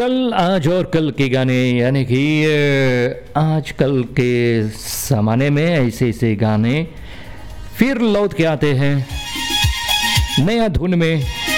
कल, आज और कल के गाने, यानी कि आजकल के ज़माने में ऐसे ऐसे गाने फिर लौट के आते हैं नया धुन में।